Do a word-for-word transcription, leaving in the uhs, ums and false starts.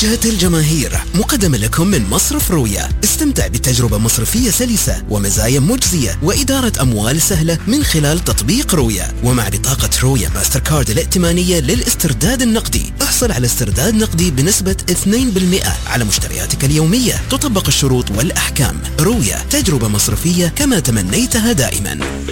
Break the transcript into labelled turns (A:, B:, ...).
A: مواجهة الجماهير، مقدمة لكم من مصرف رويا. استمتع بتجربة مصرفية سلسة ومزايا مجزية وإدارة أموال سهلة من خلال تطبيق رويا. ومع بطاقة رويا ماستر كارد الائتمانية للاسترداد النقدي، احصل على استرداد نقدي بنسبة اثنين بالمئة على مشترياتك اليومية. تطبق الشروط والأحكام. رويا، تجربة مصرفية كما تمنيتها دائما.